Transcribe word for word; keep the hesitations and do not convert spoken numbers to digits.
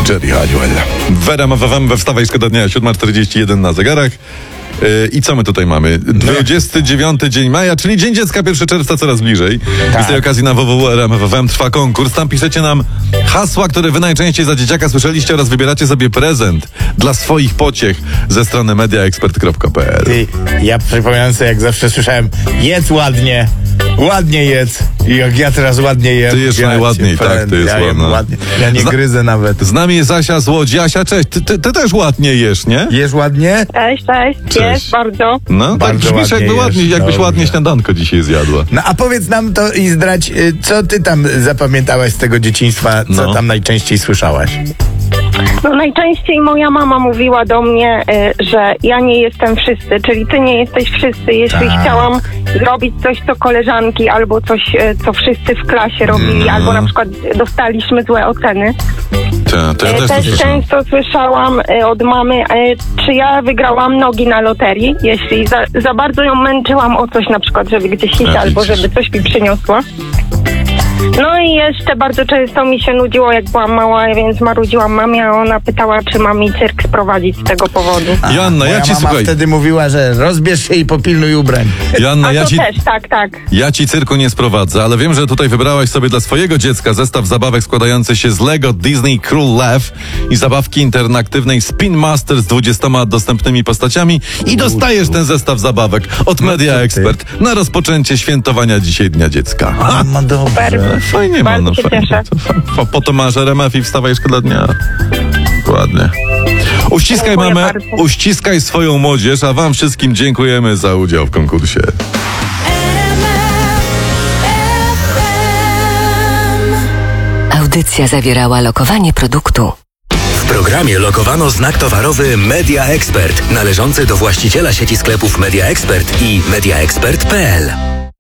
Jerry Halliwell. W R M F M we Wstawaj Szkoda Dnia, siódma czterdzieści jeden na zegarach. Yy, I co my tutaj mamy? dwudziesty dziewiąty dzień maja, czyli Dzień Dziecka, pierwszego czerwca coraz bliżej. Tak. I z tej okazji na w w w kropka r m f f m trwa konkurs. Tam piszecie nam hasła, które wy najczęściej za dzieciaka słyszeliście, oraz wybieracie sobie prezent dla swoich pociech ze strony media expert kropka p l. Ty, ja przypominam sobie, jak zawsze słyszałem: jedz ładnie, ładnie jedz. I jak ja teraz ładnie jem. Ty jesz ja najładniej, tak, ty jest ja ładna. ładnie. Ja nie Zna- gryzę nawet. Z nami jest Asia z Łodzi. Asia, cześć. Ty, ty, ty też ładnie jesz, nie? Jesz ładnie? Cześć, cześć, Cześć. jest bardzo. No, tak Bardzo brzmisz, ładnie jakby ładnie, jesz, jakbyś dobrze. ładnie śniadanko dzisiaj zjadła. No a powiedz nam to i zdrać, y, co ty tam zapamiętałaś z tego dzieciństwa, co No. tam najczęściej słyszałaś? No najczęściej moja mama mówiła do mnie, y, że ja nie jestem wszyscy, czyli ty nie jesteś wszyscy. Jeśli Tak. chciałam zrobić coś, co koleżanki, albo coś, y, co wszyscy w klasie robili, No. albo na przykład dostaliśmy złe oceny. Ta, to ja Y, też to Też słyszałem. często słyszałam y, od mamy, y, czy ja wygrałam nogi na loterii, jeśli za, za bardzo ją męczyłam o coś, na przykład, żeby gdzieś iść, Ja albo widzisz. żeby coś mi przyniosła. No i jeszcze bardzo często mi się nudziło, jak byłam mała, więc marudziłam mamie, a ona pytała, czy mam mi cyrk sprowadzić z tego powodu. Joanna, Moja ja ci mama słuchaj. wtedy mówiła, że rozbierz się i popilnuj ubrań. Joanna, A ja to ci, też, tak, tak. ja ci cyrku nie sprowadzę, ale wiem, że tutaj wybrałaś sobie dla swojego dziecka zestaw zabawek składający się z Lego Disney Król Lew i zabawki interaktywnej Spin Master z dwudziestoma dostępnymi postaciami i dostajesz ten zestaw zabawek od Media ty. Expert na rozpoczęcie świętowania dzisiaj Dnia Dziecka. A, no dobrze. Fajnie, Bardzo no się fajnie. cieszę. Po, po to masz R M F i Wstawaj Szkoda Dnia. Ładnie. Uściskaj Dziękuję mamę, bardzo. uściskaj swoją młodzież, a wam wszystkim dziękujemy za udział w konkursie. Audycja zawierała lokowanie produktu. W programie lokowano znak towarowy Media Expert, należący do właściciela sieci sklepów Media Expert i media expert kropka p l.